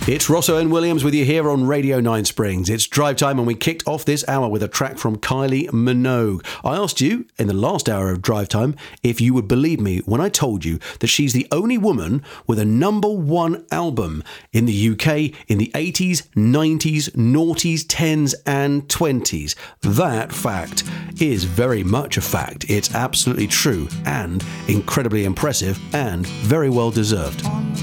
It's Rosso and Williams with you here on Radio 9 Springs. It's drive time and we kicked off this hour with a track from Kylie Minogue. I asked you in the last hour of drive time if you would believe me when I told you that she's the only woman with a #1 album in the UK in the 80s, 90s, noughties, 10s and 20s. That fact is very much a fact. It's absolutely true and incredibly impressive and very well deserved.